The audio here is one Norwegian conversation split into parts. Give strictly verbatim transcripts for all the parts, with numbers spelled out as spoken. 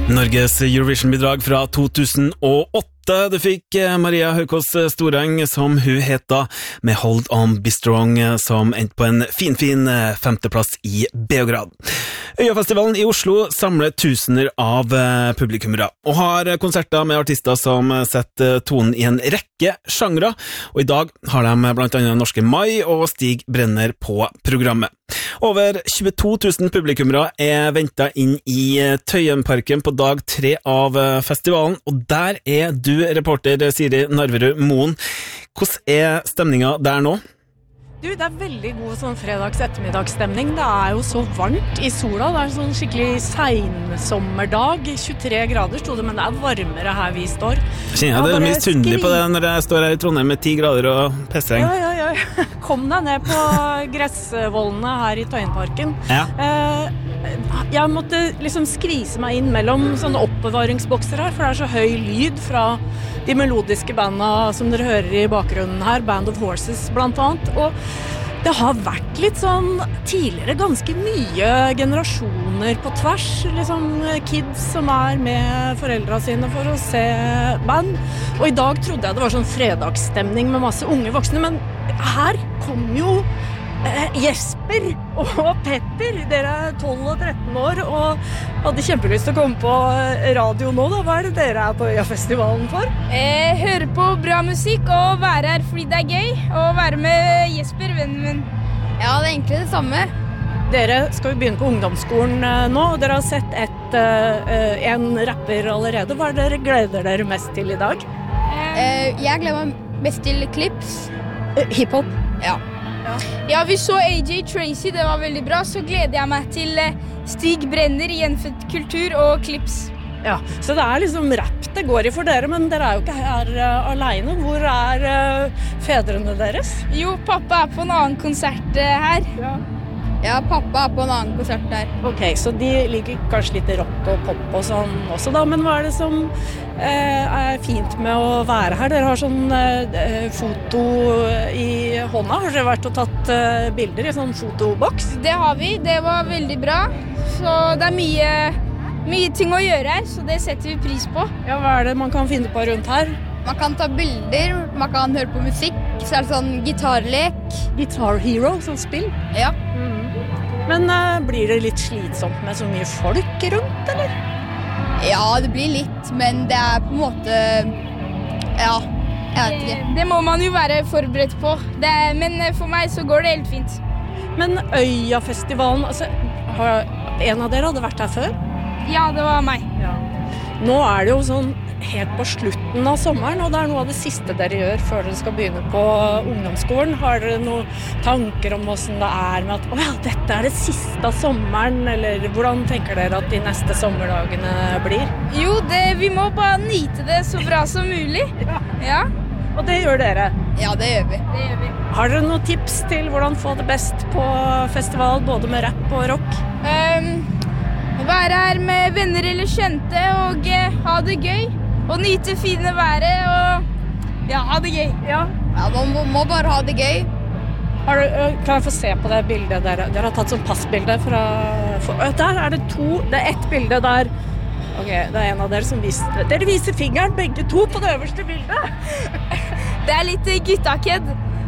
Norges Eurovision-bidrag fra to tusen og åtte. Du fikk Maria Haukås Storeng, som hun heter, med Hold On Be Strong, som endte på en fin-fin femteplass i Beograd. Øyafestivalen i Oslo samler tusener av publikummere, og har konserter med artister som setter tonen i en rekke sjangre, og i dag har de blant annet norske Mai og Stig Brenner på programmet. Over tjueto tusen publikummere er ventet inn i Tøyenparken på dag tre av festivalen, og der er du, reporter Siri Narverud Moen. Hvordan er stemningen der nå? Du, det er veldig god sånn fredags ettermiddagsstemning. Det er jo så varmt i sola. Det er sånn skikkelig seinsommerdag. tjuetre grader stod det, men det er varmere her vi står. Kjenner jeg det er misunnelig på det når jeg står her i Trondheim med ti grader og pestregn. Ja, ja, ja. Kom deg ned på gressvollene her i Tøyenparken. Ja. Jeg måtte liksom skrise meg inn mellom sånne oppbevaringsbokser her, for det er så høy lyd fra de melodiske bandene som dere hører i bakgrunnen her, Band of Horses blant annet, og det har vært litt sånn tidligere ganske mye generasjoner på tvers, liksom kids som er med foreldra sine for å se band, og i dag trodde jeg det var sånn fredagsstemning med masse unge voksne, men her kom jo eh, Jesper og Petter, dere er tolv og tretten år og hadde kjempelyst til å komme på radio nå da. Hva er det dere er på Øyafestivalen for? Eh, høre på bra musikk og være her fordi det er gøy, og være med Jesper, vennen min. Ja, det er egentlig det samme. Dere skal jo begynne på ungdomsskolen uh, nå, og dere har sett et, uh, en rapper allerede. Hva er det dere gleder dere mest til i dag? Eh, jeg gleder meg mest til Clips. Uh, Hiphop? Ja. Ja. ja, vi så A J Tracy, det var veldig bra. Så gleder jeg meg til Stig Brenner, Gjenfødt Kultur og Clips. Ja, så det er liksom rapp det går i for dere, men dere er jo ikke her uh, alene. Hvor er uh, fedrene deres? Jo, pappa er på en annen konsert uh, her. Ja. ja, pappa er på en annen konsert der. Ok, så de liker kanskje litt rock og pop og sånn også da, men hva er det som uh, er fint med å være her? Dere har sånn uh, foto i hånda. Har dere vært og tatt uh, bilder i sånn fotoboks? Det har vi, det var veldig bra. Så det er mye, mye ting å gjøre her, så det setter vi pris på. Ja, hva er det man kan finne på rundt her? Man kan ta bilder, man kan høre på musikk, så er det sånn gitarlek. Guitar Hero, sånn spill? Ja. Mm. Men uh, blir det litt slitsomt med så mye folk rundt, eller? Ja, det blir litt, men det er på en måte, ja, jeg vet ikke. Det, det må man jo være forberedt på, det er, men for meg så går det helt fint. Men Øyafestivalen, altså, har en av dere hadde vært her før? Ja, det var meg. Ja. Nå er det jo sånn helt på slutten av sommeren, og det er noe av det siste dere gjør før dere skal begynne på ungdomsskolen. Har dere noen tanker om hvordan det er med at, å ja, dette er det siste av sommeren, eller hvordan tenker dere at de neste sommerdagene blir? Jo, det, vi må bare nyte det så bra som mulig. Ja. Ja. Og det gjør dere? Ja, det gjør vi. Det gjør vi. Har dere noen tips til hvordan få det best på festival, både med rap og rock? Um, være her med venner eller kjente og uh, ha det gøy. Og nyte fine været og ja, ha det gøy. Ja, ja man må, må bare ha det gøy. Har du, kan jeg få se på det bildet dere? Dere har tatt sånn passbilde fra... For, der er det to, det er ett bilde der. Ok, det er en av dere som viser... Dere viser fingeren, begge to, på det øverste bildet. Det er litt guttaked.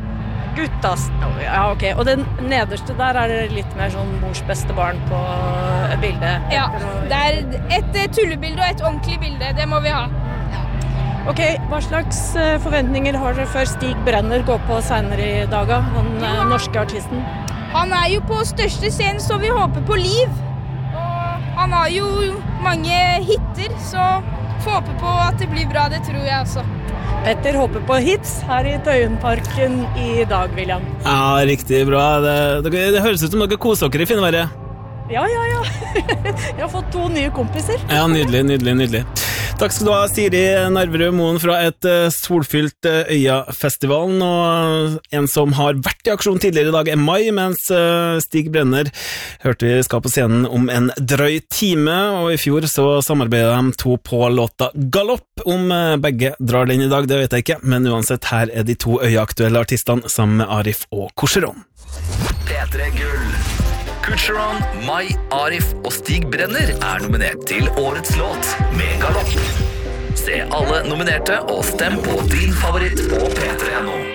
Guttas, ja ok. Og den nederste der er det litt mer sånn mors beste barn på bildet. Ja, det er et tullebilde og et ordentlig bilde, det må vi ha. Ja. Ok, hva slags forventninger har dere før Stig Brenner går på senere i dag, han ja. norske artisten? Han er jo på største scenen, så vi håper på liv. Og han har jo mange hitter, så får håpe på at det blir bra, det tror jeg også. Petter håper på hits her i Tøyenparken i dag, William. Ja, riktig bra. Det, det, det høres ut som dere koser dere i finværet. Ja, ja, ja. Jeg har fått to nye kompiser. Ja, nydelig, nydelig, nydelig. Takk skal du ha, Siri Narverud Moen fra et uh, solfylt uh, Øyafestivalen, og en som har vært i aksjon tidligere i dag er Mai, mens uh, Stig Brenner hørte vi skal på scenen om en drøy time, og i fjor så samarbeidet de to på låta Galopp. Om uh, begge drar den i dag, det vet jeg ikke, men uansett, her er de to Øya-aktuelle artistene sammen med Arif og Korseron. P tre Gull. Ed Sheeran, Mai, Arif og Stig Brenner er nominert til Årets låt med Galopp. Se alle nominerte og stem på din favoritt på P tre punktum no.